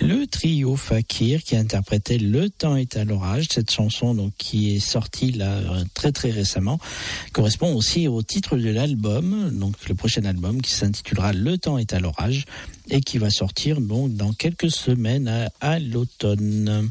le trio Fakir qui interprétait Le temps est à l'orage. Cette chanson donc qui est sortie là très très récemment correspond aussi au titre de l'album, donc le prochain album qui s'intitulera Le temps est à l'orage et qui va sortir donc dans quelques semaines à l'automne.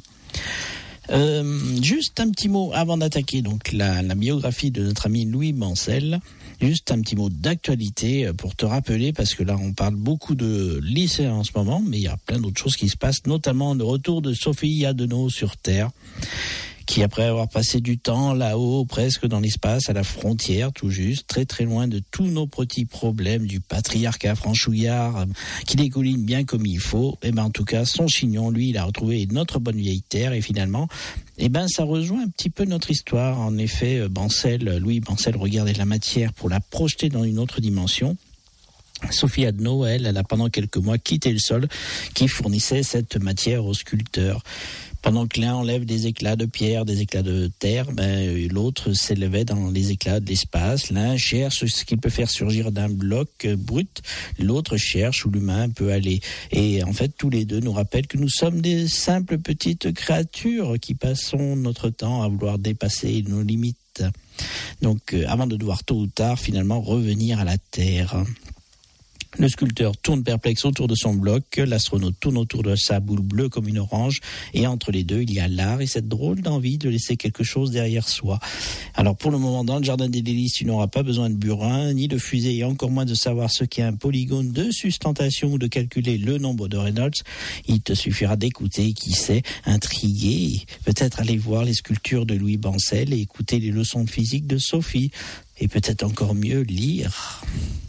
Juste un petit mot avant d'attaquer donc la biographie de notre ami Louis Bancel. Juste un petit mot d'actualité pour te rappeler, parce que là on parle beaucoup de lycéens en ce moment, mais il y a plein d'autres choses qui se passent, notamment le retour de Sophie Adenau sur Terre, qui après avoir passé du temps là-haut, presque dans l'espace, à la frontière tout juste, très très loin de tous nos petits problèmes du patriarcat franchouillard, qui dégouline bien comme il faut, et ben en tout cas son chignon, lui, il a retrouvé notre bonne vieille terre, et finalement, et ben ça rejoint un petit peu notre histoire. En effet, Louis Bancel regardait la matière pour la projeter dans une autre dimension. Sophie Adenau, elle a pendant quelques mois quitté le sol qui fournissait cette matière aux sculpteurs. Pendant que l'un enlève des éclats de pierre, des éclats de terre, l'autre s'élevait dans les éclats de l'espace. L'un cherche ce qu'il peut faire surgir d'un bloc brut, l'autre cherche où l'humain peut aller. Et en fait, tous les deux nous rappellent que nous sommes des simples petites créatures qui passons notre temps à vouloir dépasser nos limites. Donc, avant de devoir tôt ou tard, finalement, revenir à la Terre. Le sculpteur tourne perplexe autour de son bloc, l'astronaute tourne autour de sa boule bleue comme une orange, et entre les deux, il y a l'art et cette drôle d'envie de laisser quelque chose derrière soi. Alors pour le moment, dans le jardin des délices, tu n'auras pas besoin de burin, ni de fusée, et encore moins de savoir ce qu'est un polygone de sustentation ou de calculer le nombre de Reynolds. Il te suffira d'écouter, qui sait, intriguer, peut-être aller voir les sculptures de Louis Bancel et écouter les leçons de physique de Sophie, et peut-être encore mieux lire.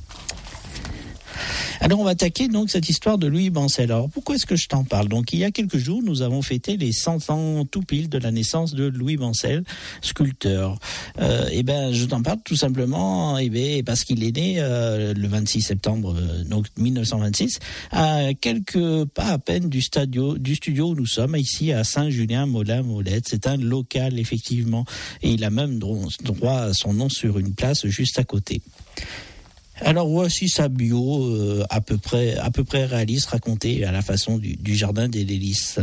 Alors on va attaquer donc cette histoire de Louis Bancel. Alors pourquoi est-ce que je t'en parle ? Donc il y a quelques jours, nous avons fêté les 100 ans tout pile de la naissance de Louis Bancel, sculpteur. Je t'en parle tout simplement parce qu'il est né le 26 septembre donc 1926, à quelques pas à peine du studio où nous sommes, ici à Saint-Julien-Molin-Molette. C'est un local effectivement, et il a même droit à son nom sur une place juste à côté. Alors voici sa bio à peu près réaliste, racontée à la façon du jardin des délices.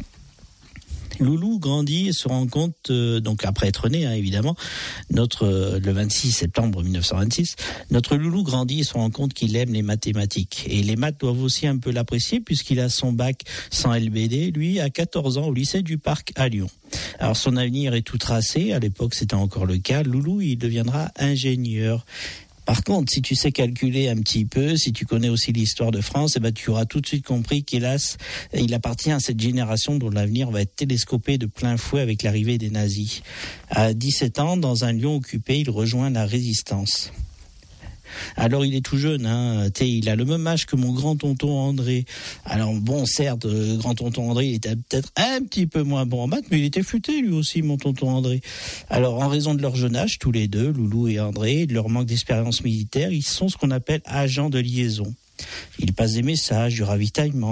Loulou grandit et se rend compte, donc après être né évidemment, le 26 septembre 1926, notre Loulou grandit et se rend compte qu'il aime les mathématiques. Et les maths doivent aussi un peu l'apprécier puisqu'il a son bac sans LBD, lui, à 14 ans au lycée du Parc à Lyon. Alors son avenir est tout tracé, à l'époque c'était encore le cas. Loulou, il deviendra ingénieur. Par contre, si tu sais calculer un petit peu, si tu connais aussi l'histoire de France, tu auras tout de suite compris qu'hélas, il appartient à cette génération dont l'avenir va être télescopé de plein fouet avec l'arrivée des nazis. À 17 ans, dans un Lyon occupé, il rejoint la résistance. Alors il est tout jeune, il a le même âge que mon grand-tonton André. Alors bon, certes, grand-tonton André, il était peut-être un petit peu moins bon en maths, mais il était futé lui aussi, mon tonton André. Alors en raison de leur jeune âge, tous les deux, Loulou et André, de leur manque d'expérience militaire, ils sont ce qu'on appelle agents de liaison. Ils passent des messages, du ravitaillement,